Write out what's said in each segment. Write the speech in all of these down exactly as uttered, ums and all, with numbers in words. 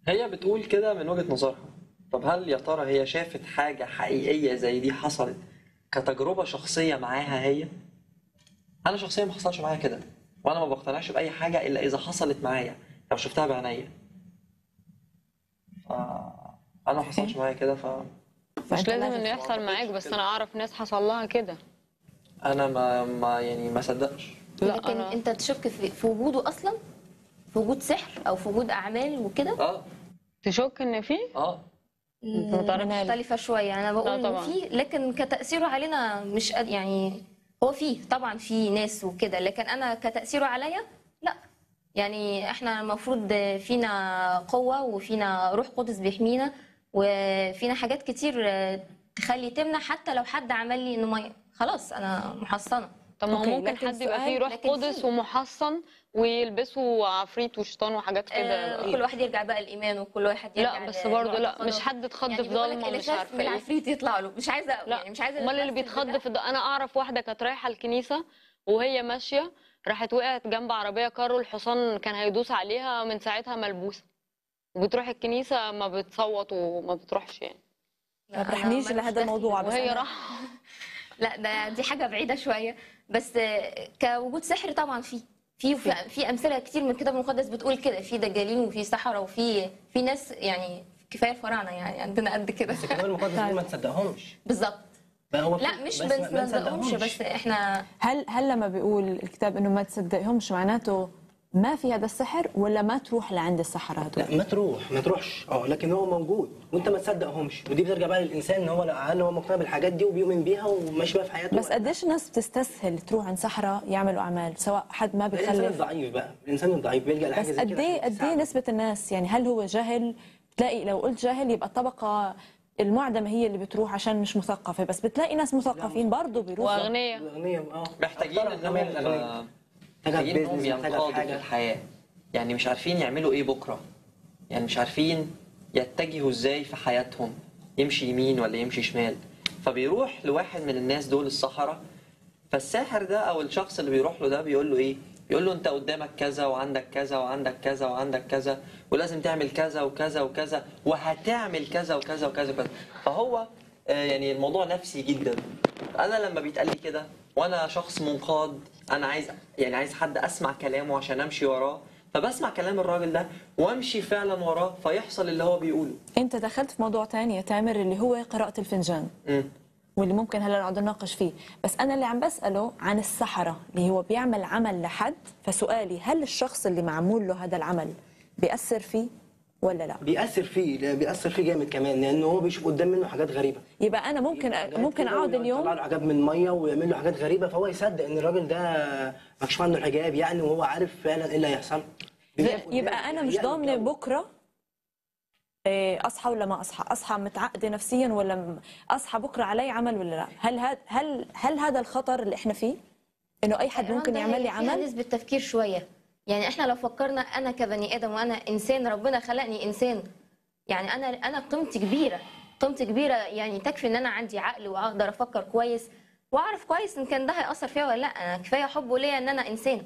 هي بتقول كده من وجهة نظرها. طب هل يا ترى هي شافت حاجة حقيقية زي دي حصلت كتجربة شخصية معاها هي؟ أنا شخصيا ما حصلش معايا كده، وأنا ما بقتنعش بأي حاجة إلا إذا حصلت معايا لو شفتها بعينيا. ف أنا ما حصلش معايا كده، ف مش لازم انه يحصل معاك، بس انا اعرف ناس حصل لها كده. أنا ما, ما يعني ما صدقش. لا لكن أنا... انت تشك في, في وجوده اصلا، في وجود سحر او في وجود اعمال وكده؟ اه تشك ان في اه مختلفة شوية. أنا بقول لا إنه طبعا. في، لكن كتأثيره علينا مش قد- يعني هو فيه طبعا في ناس وكده، لكن أنا كتأثيره عليا لا. يعني إحنا المفروض فينا قوة وفينا روح قدس بيحمينا، وفينا حاجات كتير تخلي تمنع حتى لو حد عمل لي إنه ما خلاص أنا محصنة. طب ما هو أوكي، ممكن لكن حد يبقى فيه سؤال- روح لكن قدس في- ومحصن ويلبسوا عفريت وشيطان وحاجات كده. آه كل واحد يرجع بقى الإيمان، وكل واحد يرجع لا بس برضه لا، لمعتقده. مش حد اتخض يعني في بيقول لك ضلمه اللي مش خاف عارفه من ايه. العفريت يطلع له. مش عايزة لا يعني مش عايزة امال اللي نتمثل بيتخض بده. في ده. انا اعرف واحده كانت رايحه الكنيسه وهي ماشيه، راحت وقعت جنب عربيه كارو، الحصان كان هيدوس عليها، من ساعتها ملبوسه وبتروح الكنيسه ما بتصوت وما بتروحش يعني. لا، ما أنا بنحنيش مالوش لهذا دخل. الموضوع، بس وهي أنا- راح لا ده دي حاجه بعيده شويه، بس كوجود سحر طبعا في في في, في امثله كتير من الكتاب المقدس بتقول كده، في دجالين وفي سحره وفي في ناس يعني كفايه الفراعنه يعني عندنا قد كده. بس الكتاب المقدس بيقول ما تصدقهمش. بالظبط. بقى هو في- لا مش بس بس ما ما نصدقهمش، تصدقهمش. بس احنا هل هل لما بيقول الكتاب انه ما تصدقهمش معناته ما في هذا السحر، ولا ما تروح لعند السحرة هدول؟ لا ما تروح ما تروحش اه، لكن هو موجود وانت ما تصدقهمش، ودي بترجع بقى للانسان ان هو هل هو مقتنع بالحاجات دي وبيؤمن بيها وماشي بقى في حياته. بس قديش الناس بتستسهل تروح عند سحرة يعملوا اعمال، سواء حد ما الانسان بيخلف. الضعيف بقى، الانسان الضعيف بيلجأ لحاجه بس زي قد كده ايه عشان قد ايه تساعده. نسبة الناس، يعني هل هو جهل؟ بتلاقي لو قلت جاهل يبقى الطبقة المعدمة هي اللي بتروح عشان مش مثقفة، بس بتلاقي ناس مثقفين برضه بيروحوا. واغنياء. الاغنياء اه محتاجين أكتر كمان انهم الاغنياء. محتاجين انهم بيزنس، محتاجة ينقادوا في حاجة. الحياة. يعني مش عارفين يعملوا ايه بكرة، يعني مش عارفين يتجهوا ازاي في حياتهم، يمشي يمين ولا يمشي شمال. فبيروح لواحد من الناس دول السحرة، فالساحر ده او الشخص اللي بيروح له ده بيقول له ايه؟ بيقول له انت قدامك كذا وعندك كذا وعندك كذا وعندك كذا، ولازم تعمل كذا وكذا وكذا، وهتعمل كذا وكذا وكذا وكذا. فهو آه، يعني الموضوع نفسي جدا. انا لما بيتقال لي كده وانا شخص منقاد، انا عايز يعني عايز حد اسمع كلامه عشان امشي وراه، فبسمع كلام الراجل ده وامشي فعلا وراه، فيحصل اللي هو بيقوله. انت دخلت في موضوع تاني يا تامر اللي هو قراءة الفنجان، امم واللي ممكن هلا نقعد نناقش فيه، بس انا اللي عم بساله عن السحرة اللي هو بيعمل عمل لحد، فسؤالي هل الشخص اللي معمول له هذا العمل بيأثر فيه ولا لا؟ بيأثر فيه، لا، بيأثر فيه جامد كمان، لانه هو بيشوف قدام منه حاجات غريبه. يبقى انا ممكن حاجات ممكن كده اقعد ويطلع اليوم له حاجات من ميه ويعمل له حاجات غريبه، فهو يصدق ان الراجل ده مكشوف عنه الحجاب يعني، وهو عارف فعلا ايه اللي هيحصل. يبقى انا مش ضامنه بكره إيه، اصحى ولا ما اصحى، اصحى متعقده نفسيا ولا م- اصحى بكره علي عمل ولا لا؟ هل هذا هل هل هذا الخطر اللي احنا فيه انه اي حد ممكن ده يعمل لي هي فيها عمل؟ نسبه تفكير شويه. يعني احنا لو فكرنا انا كبني ادم وانا انسان، ربنا خلقني انسان، يعني انا انا قيمتي كبيره، قيمتي كبيره، يعني تكفي ان انا عندي عقل واقدر افكر كويس واعرف كويس ان كان ده هيأثر فيا ولا لا. انا كفايه حبه ليا ان انا انسان.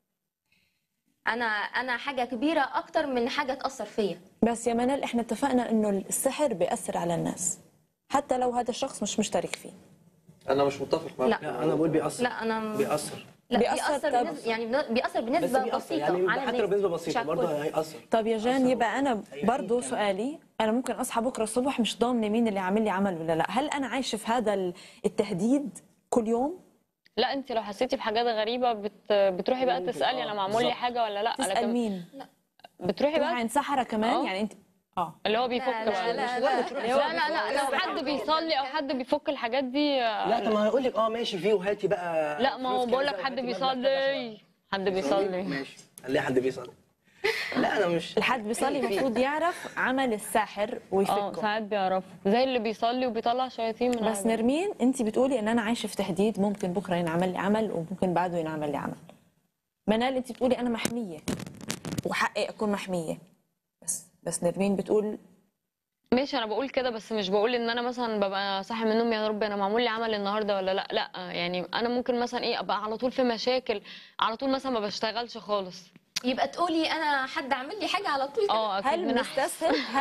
انا انا حاجه كبيره اكتر من حاجه تأثر فيا. بس يا منال احنا اتفقنا انه السحر بيأثر على الناس حتى لو هذا الشخص مش مشترك فيه. انا مش متفق معاك. لا. لا انا بقول بيأثر. لا انا بيأثر. لا بيأثر بيأثر طب- بنسبة، يعني بيأثر بس بنسبه بيأثر بسيطه يعني على حتى لو الناس، بنسبه مش بسيطه على برضه الكل. هيأثر. طب يا جان، أثر. يبقى انا هيفيد برضه كمان. سؤالي، انا ممكن اصحى بكره الصبح مش ضامنه مين اللي عامل لي عمل ولا لا، هل انا عايشه في هذا ال- التهديد كل يوم؟ لا انت لو حسيتي بحاجات غريبه بت... بتروحي بقى ممكن، تسالي آه، انا معمول لي بالظبط. حاجه ولا لا. تسأل مين؟ بتروحي تروح بقى عند سحرة كمان آه. يعني انت؟ اه اللي هو بيفك لا بقى. لا لا لا لا لا لو حد بيصلي او حد بيفك الحاجات دي. لا طب ما هيقول لك اه ماشي فيه وهاتي بقى. لا ما هو فلوس بقول لك كذا حد وهاتي مبلغ بيصلي، حد كذا. بيصلي. ماشي خليه حد بيصلي. لا انا مش الحد بيصلي المفروض يعرف عمل الساحر اه ويفكه. ساعات بيعرفوا زي اللي بيصلي وبيطلع شياطين من بس عباده. نرمين انت بتقولي ان انا عايشه في تهديد، ممكن بكره ينعمل لي عمل وممكن بعده ينعمل لي عمل. منال انت بتقولي انا محميه وحقي اكون محميه، بس بس نرمين بتقول ماشي انا بقول كده، بس مش بقول ان انا مثلا ببقى صاحي من النوم يا رب انا معمول لي عمل النهارده ولا لا. لا يعني انا ممكن مثلا ايه ابقى على طول في مشاكل، على طول مثلا ما بشتغلش خالص، يبقى تقولي انا حد عامل لي حاجه على طول كده. اه اكيد هل من أحسن. بنستسهل